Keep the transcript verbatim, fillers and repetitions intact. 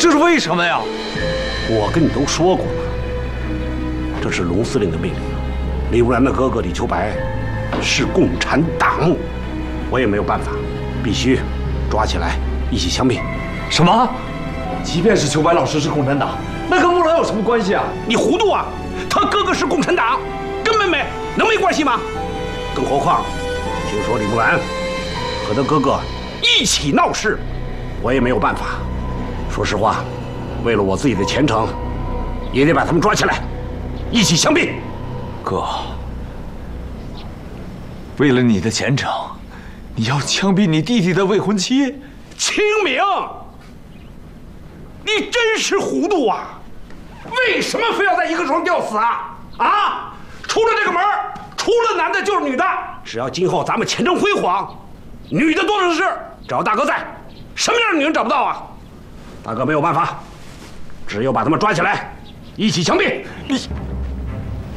这是为什么呀？ 我跟你都说过了，这是龙司令的命令。李如然的哥哥李秋白是共产党，我也没有办法，必须抓起来一起枪毙。 什么？即便是秋白老师是共产党，那跟木兰有什么关系啊？ 你糊涂啊！他哥哥是共产党，根本没能没关系吗？更何况，听说李木兰和他哥哥一起闹事，我也没有办法。说实话，为了我自己的前程，也得把他们抓起来，一起枪毙。 哥，为了你的前程，你要枪毙你弟弟的未婚妻？ 清明，你真是糊涂啊！为什么非要在一个床吊死啊？啊！出了这个门，除了男的就是女的。只要今后咱们前程辉煌，女的多的是，只要大哥在，什么样的女人找不到啊？大哥没有办法，只有把他们抓起来，一起枪毙。 你。